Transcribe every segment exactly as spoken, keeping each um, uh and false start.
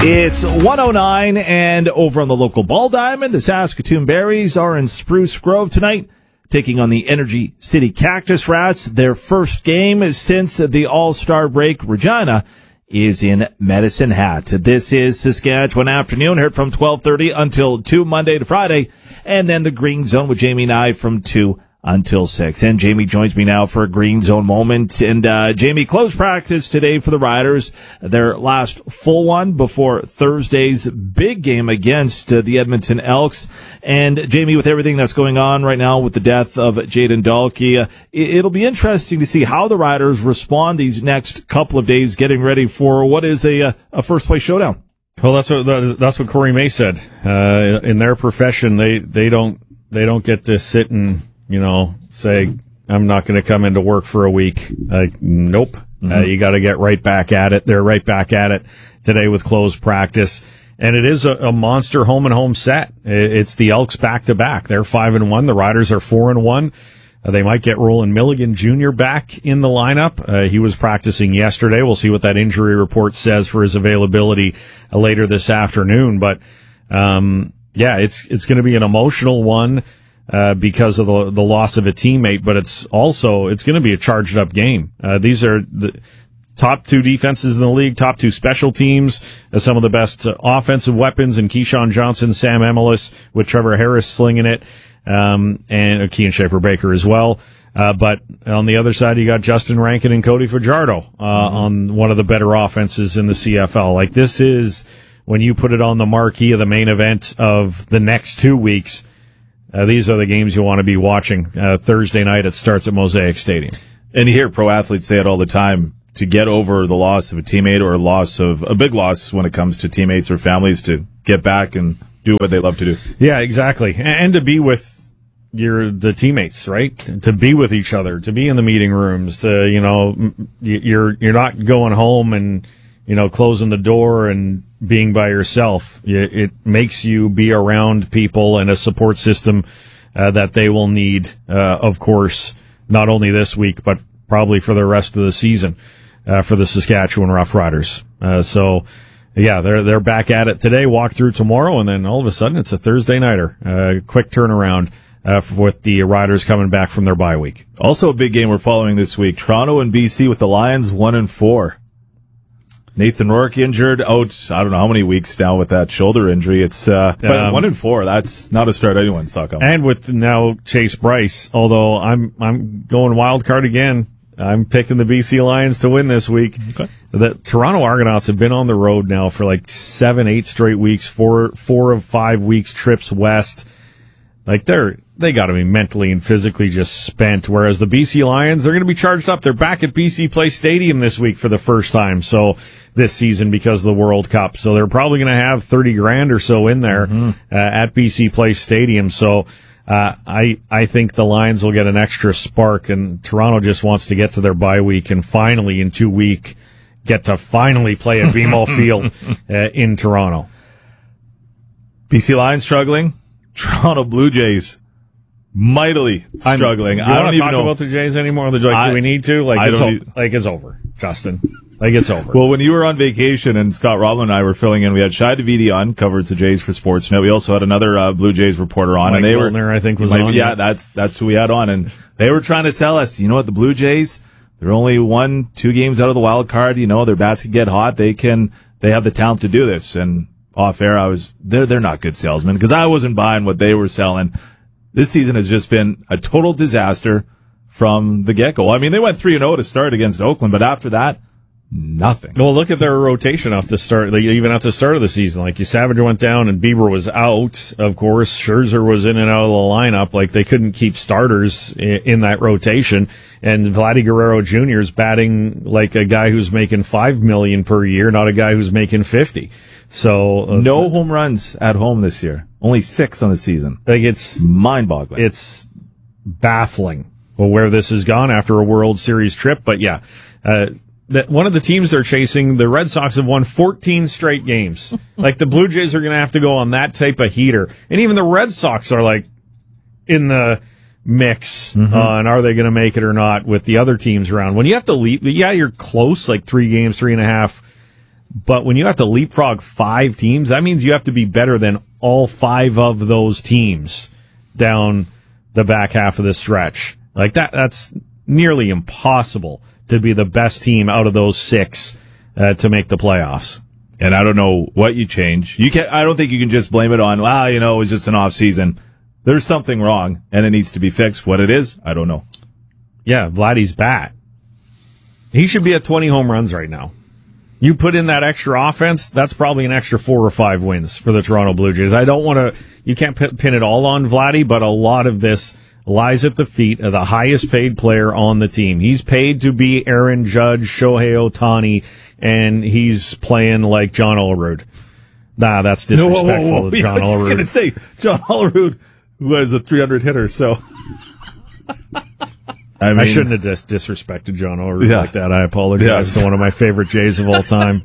It's one oh nine, and over on the local ball diamond, the Saskatoon Berries are in Spruce Grove tonight, taking on the Energy City Cactus Rats. Their first game since the All-Star break. Regina is in Medicine Hat. This is Saskatchewan Afternoon, heard from twelve thirty until two, Monday to Friday, and then the Green Zone with Jamie and I from two until six. And Jamie joins me now for a Green Zone moment. And uh Jamie, closed practice today for the Riders, their last full one before Thursday's big game against uh, the Edmonton Elks. And Jamie, with everything that's going on right now with the death of Jayden Dahlke, uh, it'll be interesting to see how the Riders respond these next couple of days, getting ready for what is a a first place showdown. Well, that's what that's what Corey May said. Uh, in their profession, they they don't they don't get to sit and, you know, say, I'm not going to come into work for a week. Like, nope. Mm-hmm. Uh, you got to get right back at it. They're right back at it today with closed practice. And it is a, a monster home and home set. It's the Elks back to back. They're five and one. The Riders are four and one. Uh, they might get Roland Milligan Junior back in the lineup. Uh, he was practicing yesterday. We'll see what that injury report says for his availability uh, later this afternoon. But, um, yeah, it's, it's going to be an emotional one. Uh, because of the, the loss of a teammate, but it's also, it's going to be a charged up game. Uh, these are the top two defenses in the league, top two special teams, uh, some of the best uh, offensive weapons in Keyshawn Johnson, Sam Emilus, with Trevor Harris slinging it, um, and uh, Kean Schaefer-Baker as well. Uh, but on the other side, you got Justin Rankin and Cody Fajardo, uh, mm-hmm. on one of the better offenses in the C F L. Like, this is, when you put it on the marquee of the main event of the next two weeks, Uh, these are the games you want to be watching. Uh, Thursday night, it starts at Mosaic Stadium. And you hear pro athletes say it all the time, to get over the loss of a teammate or a loss of a big loss when it comes to teammates or families, to get back and do what they love to do. Yeah, exactly. And, and to be with your, the teammates, right? To be with each other, to be in the meeting rooms, to, you know, you're, you're not going home and, you know, closing the door and being by yourself. It makes you be around people and a support system uh, that they will need, uh, of course, not only this week, but probably for the rest of the season uh, for the Saskatchewan Roughriders. Uh, so, yeah, they're they're back at it today, walk through tomorrow, and then all of a sudden it's a Thursday nighter. Uh, quick turnaround uh, with the Riders coming back from their bye week. Also a big game we're following this week, Toronto and B C with the Lions one and four. Nathan Rourke injured out, I don't know how many weeks now with that shoulder injury. It's, uh, but um, one and four, that's not a start anyone's talking about. And with now Chase Bryce, although I'm, I'm going wild card again. I'm picking the B C Lions to win this week. Okay. The Toronto Argonauts have been on the road now for like seven, eight straight weeks, four, four of five weeks trips west. Like, they're, they gotta be mentally and physically just spent, whereas the B C Lions, they're gonna be charged up. They're back at B C Place Stadium this week for the first time, so, this season because of the World Cup. So they're probably gonna have thirty grand or so in there, mm-hmm. uh, at B C Place Stadium. So, uh, I, I think the Lions will get an extra spark, and Toronto just wants to get to their bye week and finally, in two weeks, get to finally play at B M O Field, uh, in Toronto. B C Lions struggling. Toronto Blue Jays mightily struggling. I'm, I don't even talk know about the Jays anymore. Like, I, do we need to? Like, I it's don't o- like it's over, Justin. Like, it's over. Well, when you were on vacation and Scott Roblin and I were filling in, we had Shai Davidi on, covers the Jays for Sportsnet. We also had another uh, Blue Jays reporter on, Mike and they Milner, were, I think, was Mike, on. Yeah, that's that's who we had on, and they were trying to sell us. You know what? The Blue Jays, they're only one, two games out of the wild card. You know, their bats can get hot. They can, they have the talent to do this. And off air, I was, they're, they're not good salesmen, because I wasn't buying what they were selling. This season has just been a total disaster from the get-go. I mean, they went three and oh to start against Oakland, but after that, nothing. Well, look at their rotation off the start, like, even at the start of the season. Like, you Savage went down and Bieber was out, of course. Scherzer was in and out of the lineup. Like, they couldn't keep starters in, in that rotation. And Vladdy Guerrero Junior is batting like a guy who's making five million dollars per year, not a guy who's making fifty. So uh, no home runs at home this year. Only six on the season. Like, it's mind-boggling. It's baffling where this has gone after a World Series trip. But yeah, uh, that one of the teams they're chasing, the Red Sox, have won fourteen straight games. Like, the Blue Jays are going to have to go on that type of heater. And even the Red Sox are, like, in the mix mm-hmm. on are they going to make it or not with the other teams around. When you have to leave, yeah, you're close, like three games, three and a half But when you have to leapfrog five teams, that means you have to be better than all five of those teams down the back half of the stretch. Like that, that's nearly impossible to be the best team out of those six uh, to make the playoffs. And I don't know what you change. You can I don't think you can just blame it on, well, you know, it was just an off season. There's something wrong and it needs to be fixed. What it is, I don't know. Yeah, Vladdy's bat. He should be at twenty home runs right now. You put in that extra offense, that's probably an extra four or five wins for the Toronto Blue Jays. I don't want to, you can't pin it all on Vladdy, but a lot of this lies at the feet of the highest paid player on the team. He's paid to be Aaron Judge, Shohei Ohtani, and he's playing like John Olerud. Nah, that's disrespectful no, whoa, whoa, whoa. to John yeah, I was Olerud. just going to say, John Olerud was a three hundred hitter, so... I, mean, I shouldn't have dis- disrespected John Olerud yeah. like that. I apologize yes. to one of my favorite Jays of all time.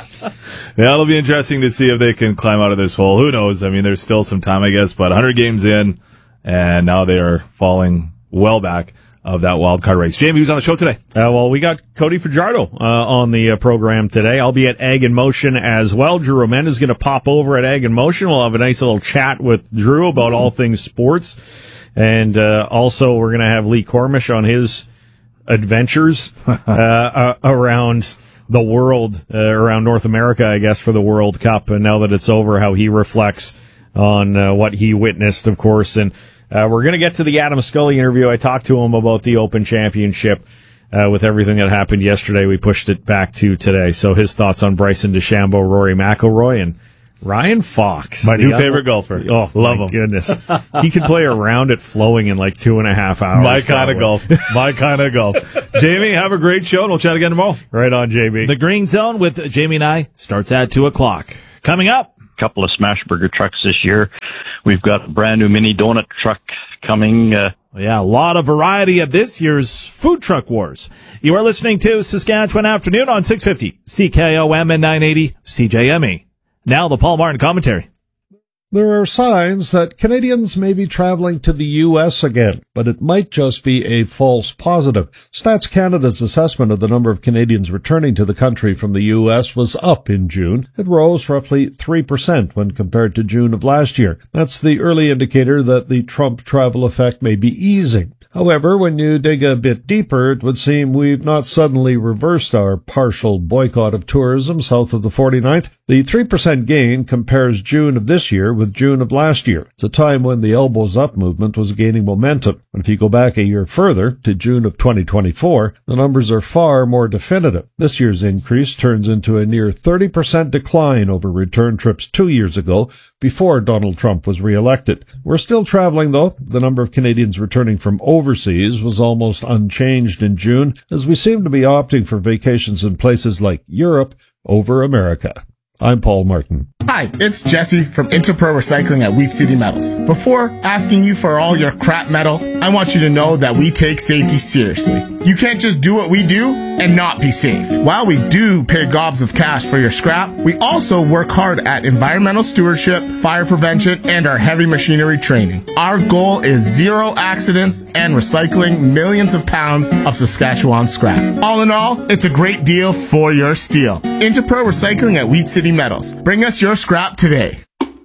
Yeah, it'll be interesting to see if they can climb out of this hole. Who knows? I mean, there's still some time, I guess, but one hundred games in, and now they are falling well back of that wild card race. Jamie, who's on the show today? Uh, well, we got Cody Fajardo uh, on the uh, program today. I'll be at Ag in Motion as well. Drew Romenda is going to pop over at Ag in Motion. We'll have a nice little chat with Drew about all things sports. And uh, also, we're going to have Lee Cormish on his adventures uh, uh, around the world, uh, around North America, I guess, for the World Cup. And now that it's over, how he reflects on uh, what he witnessed, of course. And uh, we're going to get to the Adam Scully interview. I talked to him about the Open Championship. Uh, with everything that happened yesterday, we pushed it back to today. So his thoughts on Bryson DeChambeau, Rory McIlroy, and Ryan Fox, my new other, favorite golfer. Oh, love him! Goodness, he could play a round at Flowing in like two and a half hours. My kind of golf. My kind of golf. Jamie, have a great show, and we'll chat again tomorrow. Right on, J B. The Green Zone with Jamie and I starts at two o'clock. Coming up, a couple of Smashburger trucks this year. We've got a brand new mini donut truck coming. Uh, Yeah, a lot of variety at this year's Food Truck Wars. You are listening to Saskatchewan Afternoon on six fifty C K O M and nine eighty C J M E. Now the Paul Martin commentary. There are signs that Canadians may be traveling to the U S again, but it might just be a false positive. Stats Canada's assessment of the number of Canadians returning to the country from the U S was up in June. It rose roughly three percent when compared to June of last year. That's the early indicator that the Trump travel effect may be easing. However, when you dig a bit deeper, it would seem we've not suddenly reversed our partial boycott of tourism south of the forty-ninth. The three percent gain compares June of this year with June of last year. It's a time when the elbows up movement was gaining momentum. But if you go back a year further, to June of twenty twenty-four, the numbers are far more definitive. This year's increase turns into a near thirty percent decline over return trips two years ago, before Donald Trump was reelected. We're still traveling, though. The number of Canadians returning from overseas was almost unchanged in June, as we seem to be opting for vacations in places like Europe over America. I'm Paul Martin. Hi, it's Jesse from Interpro Recycling at Wheat City Metals. Before asking you for all your crap metal, I want you to know that we take safety seriously. You can't just do what we do and not be safe. While we do pay gobs of cash for your scrap, we also work hard at environmental stewardship, fire prevention, and our heavy machinery training. Our goal is zero accidents and recycling millions of pounds of Saskatchewan scrap. All in all, it's a great deal for your steel. Interpro Recycling at Wheat City Metals. Bring us your scrap today.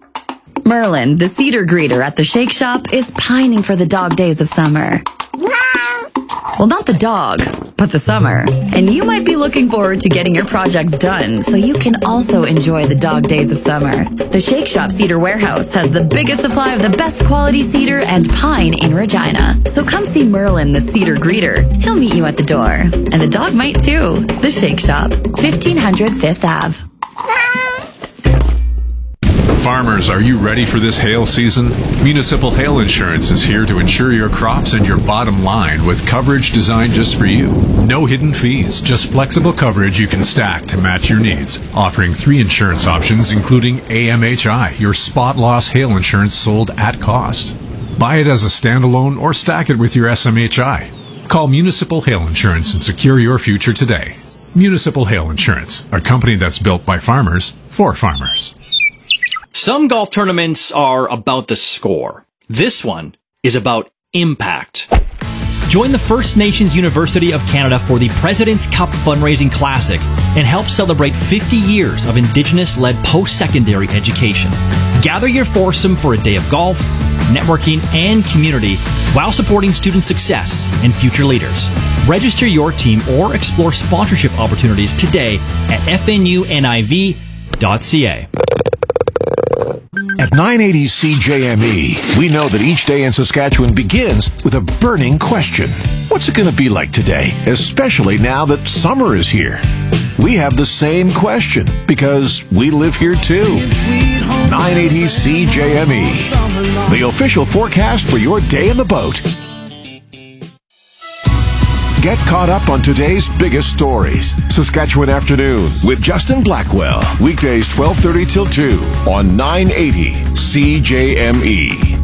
Merlin, the cedar greeter at the Shake Shop, is pining for the dog days of summer. Well, not the dog, but the summer. And you might be looking forward to getting your projects done so you can also enjoy the dog days of summer. The Shake Shop Cedar Warehouse has the biggest supply of the best quality cedar and pine in Regina. So come see Merlin, the cedar greeter. He'll meet you at the door. And the dog might too. The Shake Shop, fifteen hundred Fifth Avenue. Farmers, are you ready for this hail season? Municipal Hail Insurance is here to insure your crops and your bottom line with coverage designed just for you. No hidden fees, just flexible coverage you can stack to match your needs. Offering three insurance options, including A M H I, your spot loss hail insurance sold at cost. Buy it as a standalone or stack it with your S M H I. Call Municipal Hail Insurance and secure your future today. Municipal Hail Insurance, a company that's built by farmers for farmers. Some golf tournaments are about the score. This one is about impact. Join the First Nations University of Canada for the President's Cup Fundraising Classic and help celebrate fifty years of Indigenous-led post-secondary education. Gather your foursome for a day of golf, networking, and community while supporting student success and future leaders. Register your team or explore sponsorship opportunities today at f n u n i v dot c a. At nine eighty C J M E, we know that each day in Saskatchewan begins with a burning question. What's it going to be like today, especially now that summer is here? We have the same question because we live here too. nine eighty C J M E, the official forecast for your day in the boat. Get caught up on today's biggest stories. Saskatchewan Afternoon with Justin Blackwell. Weekdays twelve thirty till two on nine eighty C J M E.